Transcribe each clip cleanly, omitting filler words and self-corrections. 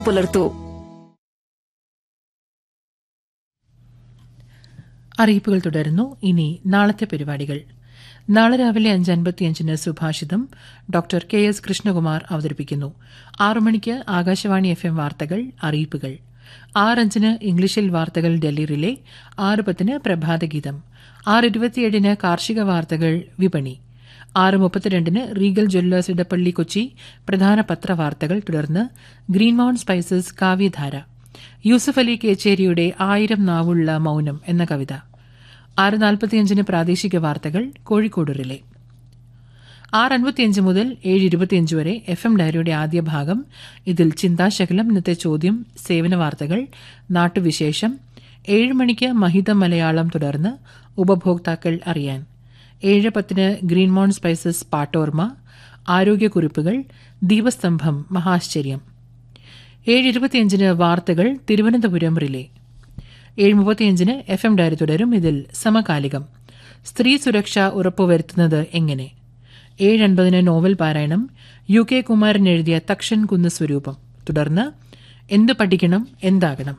പുലർത്തൂ. അറിയിപ്പുകൾ തുടരുന്നു. ഇനി നാളത്തെ പരിപാടികൾ. നാളെ രാവിലെ 5:55 സുഭാഷിതം ഡോക്ടർ KS കൃഷ്ണകുമാർ അവതരിപ്പിക്കുന്നു. 6 മണിക്ക് ആകാശവാണി FM വാർത്തകൾ, അറിയിപ്പുകൾ. 6:05 ഇംഗ്ലീഷിൽ വാർത്തകൾ ഡൽഹി റിലേ. 6:10 പ്രഭാതഗീതം. 6:27 കാർഷിക വാർത്തകൾ, വിപണി. 6:32 റീഗൽ ജ്വല്ലേഴ്സ് ഇടപ്പള്ളി കൊച്ചി പ്രധാന പത്രവാർത്തകൾ. തുടർന്ന് ഗ്രീൻ മൗണ്ട് സ്പൈസസ് കാവ്യധാര. യൂസഫ് അലി കേച്ചേരിയുടെ 1000 നാവുള്ള മൌനം എന്ന കവിത. 6:45 പ്രാദേശിക വാർത്തകൾ കോഴിക്കോട് റിലേ. 6:55 മുതൽ 7:25 വരെ FM ഡയറിയുടെ ആദ്യ ഭാഗം. ഇതിൽ ചിന്താശകലം, ഇന്നത്തെ ചോദ്യം, സേവന വാർത്തകൾ, നാട്ടുവിശേഷം. 7 മണിക്ക് മഹിതം മലയാളം. തുടർന്ന് ഉപഭോക്താക്കൾ അറിയാൻ. 7:10 ഗ്രീൻ മൗണ്ട് സ്പൈസസ് പാട്ടോർമ, ആരോഗ്യക്കുറിപ്പുകൾ, ദീപസ്തംഭം, മഹാശ്ചര്യം. 7:25 വാർത്തകൾ തിരുവനന്തപുരം റിലേ. 7:35 FM ഡയറി തുടരും. ഇതിൽ സമകാലികം, സ്ത്രീ സുരക്ഷ ഉറപ്പുവരുത്തുന്നത് എങ്ങനെ. 7:50 നോവൽ പാരായണം, UK കുമാരൻ എഴുതിയ തക്ഷൻ കുന്ന് സ്വരൂപം. തുടർന്ന് എന്ത് പഠിക്കണം, എന്താകണം.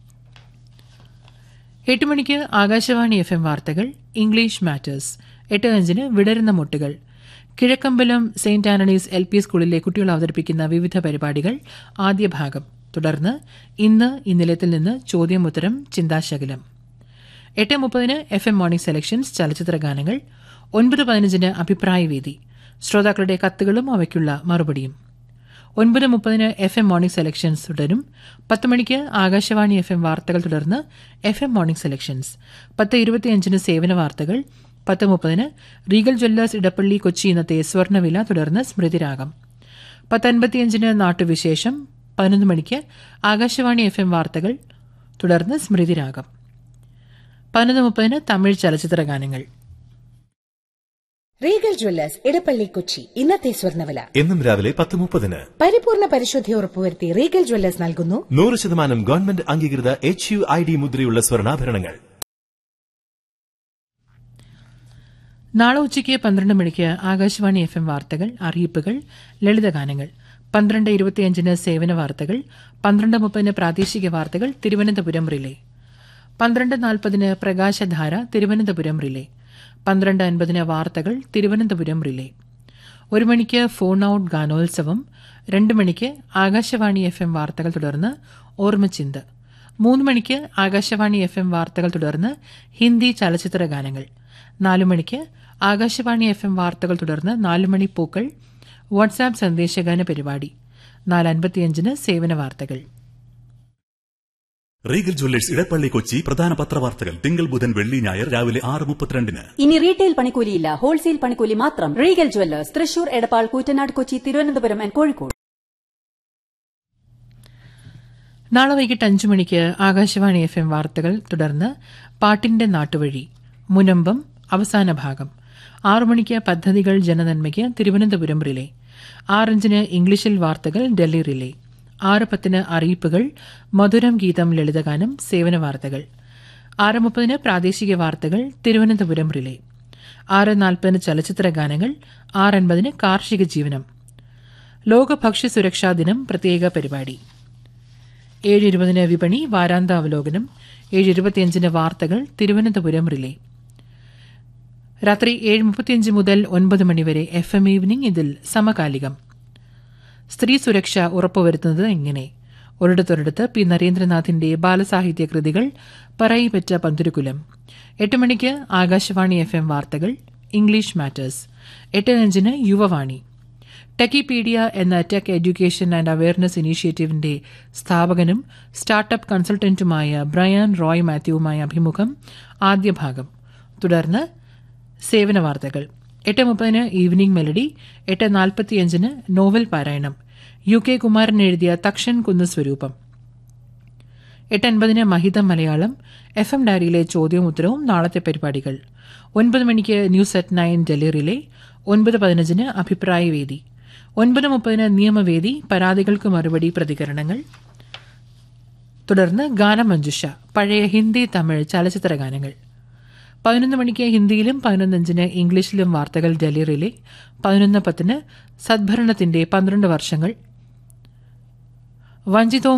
8 മണിക്ക് ആകാശവാണി FM വാർത്തകൾ, ഇംഗ്ലീഷ് മാറ്റേഴ്സ്. 8:05 വിടരുന്ന മുട്ടുകൾ. കിഴക്കമ്പലം സെന്റ് ആന്റണീസ് LP സ്കൂളിലെ കുട്ടികൾ അവതരിപ്പിക്കുന്ന വിവിധ പരിപാടികൾ, ആദ്യ ഭാഗം. തുടർന്ന് ഇന്ന് ഇന്നലത്തിൽ നിന്ന് ചോദ്യമുത്തരം, ചിന്താശകലം. 8:30 FM മോർണിംഗ് സെലക്ഷൻസ്, ചലച്ചിത്ര ഗാനങ്ങൾ. 9:15 അഭിപ്രായവേദി, ശ്രോതാക്കളുടെ കത്തുകളും അവയ്ക്കുള്ള മറുപടിയും. 9:30 FM മോർണിംഗ് സെലക്ഷൻസ് തുടരും. 10 മണിക്ക് ആകാശവാണി FM വാർത്തകൾ. തുടർന്ന് FM മോർണിംഗ് സെലക്ഷൻസ്. 10:25 സേവന വാർത്തകൾ. 10:30 റീഗൽ ജ്വല്ലേഴ്സ് ഇടപ്പള്ളി കൊച്ചി ഇന്നത്തെ സ്വർണ്ണവില. തുടർന്ന് സ്മൃതിരാഗം. 10:55 നാട്ടുവിശേഷം. 11 മണിക്ക് ആകാശവാണി FM വാർത്തകൾ. തുടർന്ന് സ്മൃതിരാഗം. 11:30 തമിഴ് ചലച്ചിത്ര ഗാനങ്ങൾ. റീഗൽ ജ്വല്ലേഴ്സ് ഇടപ്പള്ളി കൊച്ചി ഇന്നത്തെ സ്വർണ്ണവില. എന്നും രാവിലെ 10:30. പരിപൂർണ പരിശുദ്ധി ഉറപ്പുവരുത്തി റീഗൽ ജ്വല്ലേഴ്സ് നൽകുന്നു 100% ഗവൺമെന്റ് അംഗീകൃത HUID മുദ്രയുള്ള സ്വർണ്ണാഭരണങ്ങൾ. നാളെ ഉച്ചയ്ക്ക് 12 മണിക്ക് ആകാശവാണി FM വാർത്തകൾ, അറിയിപ്പുകൾ, ലളിതഗാനങ്ങൾ. 12:25 സേവന വാർത്തകൾ. 12:30 പ്രാദേശിക വാർത്തകൾ, തിരുവനന്തപുരം റിലേ. 12:40 പ്രകാശധാര, തിരുവനന്തപുരം റിലേ. 12:50 വാർത്തകൾ, തിരുവനന്തപുരം റിലേ. 1 മണിക്ക് ഫോൺ ഔട്ട് ഗാനോത്സവം. 2 മണിക്ക് ആകാശവാണി FM വാർത്തകൾ. തുടർന്ന് ഓർമ്മച്ചിന്ത്. 3 മണിക്ക് ആകാശവാണി FM വാർത്തകൾ. തുടർന്ന് ഹിന്ദി ചലച്ചിത്ര ഗാനങ്ങൾ. 4 മണിക്ക് ആകാശവാണി FM വാർത്തകൾ. തുടർന്ന് 4 മണി പൂക്കൾ, വാട്സാപ്പ് സന്ദേശഗാന പരിപാടി. 4:55 സേവന വാർത്തകൾ. റീഗൽ ജ്വല്ലേഴ്സ് ഇടപ്പള്ളി കൊച്ചി പ്രധാന പത്രവാർത്തകൾ തിങ്കൾ ബുധൻ വെള്ളി ഞായർ രാവിലെ 6:32. ഇനി റീറ്റെയിൽ പണിക്കൂലിയില്ല, ഹോൾസെയിൽ പണിക്കൂലി മാത്രം. Regal Jewellers, Thrissur, Edappal, Koottanad, Kochi, Thiruvananthapuram and Kozhikode. നാളെ വൈകിട്ട് 5 മണിക്ക് ആകാശവാണി FM വാർത്തകൾ. തുടർന്ന് പാട്ടിന്റെ നാട്ടുവഴി, മുനമ്പം, അവസാന ഭാഗം. 6 മണിക്ക് പദ്ധതികൾ ജനനന്മയ്ക്ക്, തിരുവനന്തപുരം റിലേ. 6:05 ഇംഗ്ലീഷിൽ വാർത്തകൾ, ഡൽഹി റിലേ. 6:10 അറിയിപ്പുകൾ, മധുരം ഗീതം, ലളിതഗാനം, സേവന വാർത്തകൾ. 6:30 പ്രാദേശിക വാർത്തകൾ, തിരുവനന്തപുരം റിലേ. 6:40 ചലച്ചിത്ര ഗാനങ്ങൾ. 6:50 കാർഷിക ജീവനം. ലോക ഭക്ഷ്യസുരക്ഷാ ദിനം പ്രത്യേക പരിപാടി. 7:20 വിപണി, വാരാന്ത അവലോകനം. 7:25 വാർത്തകൾ, തിരുവനന്തപുരം റിലേ. രാത്രി 7:35 മുതൽ 9 മണിവരെ FM ഈവനിംഗ്. ഇതിൽ സമകാലികം, സ്ത്രീ സുരക്ഷ ഉറപ്പുവരുത്തുന്നത് എങ്ങനെ. ഒരിടത്തൊരിടത്ത് P. നരേന്ദ്രനാഥിന്റെ ബാലസാഹിത്യ കൃതികൾ, പറയിപ്പറ്റ പന്തുരുകുലം. 8 മണിക്ക് ആകാശവാണി FM വാർത്തകൾ, ഇംഗ്ലീഷ് മാറ്റേഴ്സ്. 8:05 യുവവാണി. ടെക്കിപീഡിയ എന്ന tech education and awareness ഇനീഷ്യേറ്റീവിന്റെ സ്ഥാപകനും startup കൺസൾട്ടന്റുമായ Brian Roy മാത്യുവുമായ അഭിമുഖം, ആദ്യ ഭാഗം. തുടർന്ന് സേവന വാർത്തകൾ. 8:30 ഈവനിംഗ് മെലഡി. 8:45 നോവൽ പാരായണം, UK കുമാരൻ എഴുതിയ തക്ഷൻ കുന്ന് സ്വരൂപം. 8:50 മഹിതം മലയാളം. FM ഡയറിയിലെ ചോദ്യവും ഉത്തരവും, നാളത്തെ പരിപാടികൾ. 9 മണിക്ക് ന്യൂസ് അറ്റ് 9 ഡൽഹി റിലേ. 9:15 അഭിപ്രായവേദി. 9:30 നിയമവേദി, പരാതികൾക്ക് മറുപടി, പ്രതികരണങ്ങൾ. തുടർന്ന് ഗാനമഞ്ജുഷ, പഴയ ഹിന്ദി തമിഴ് ചലച്ചിത്ര ഗാനങ്ങൾ. 11 മണിക്ക് ഹിന്ദിയിലും 11:05 ഇംഗ്ലീഷിലും വാർത്തകൾ, ഡൽഹി റിലേ. 11:10 സദ്ഭരണത്തിന്റെ 12 വർഷങ്ങൾ, വഞ്ചിതവും